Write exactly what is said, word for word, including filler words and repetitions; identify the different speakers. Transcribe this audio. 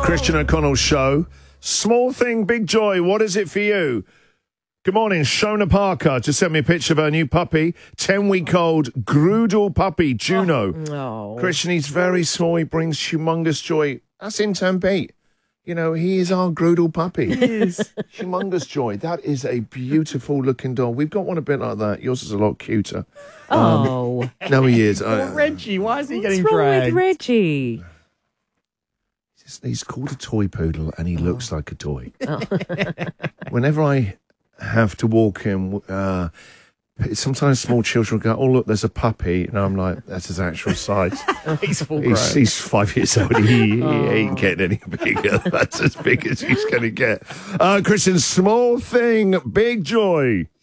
Speaker 1: Christian O'Connell Show. Small thing, big joy. What is it for you? Good morning. Shona Parker just sent me a picture of her new puppy, ten-week-old Groodle puppy, Juno.
Speaker 2: Oh, no.
Speaker 1: Christian, he's very small. He brings humongous joy. That's intern Pete. You know, he is our Groodle puppy. He is. Humongous joy. That is a beautiful-looking dog. We've got one a bit like that. Yours is a lot cuter.
Speaker 2: Oh.
Speaker 1: Um, no, he is.
Speaker 3: Poor
Speaker 1: Uh,
Speaker 3: Reggie, why is he
Speaker 2: What's
Speaker 3: getting
Speaker 2: wrong
Speaker 3: dragged?
Speaker 2: with Reggie?
Speaker 1: He's, he's called a toy poodle, and he looks like a toy. Whenever I have to walk him, uh, sometimes small children go, "Oh, look, there's a puppy," and I'm like, "That's his actual size."
Speaker 3: He's full grown.
Speaker 1: He's, he's five years old. He, he ain't getting any bigger. That's as big as he's going to get. Uh, Christian, small thing, big joy.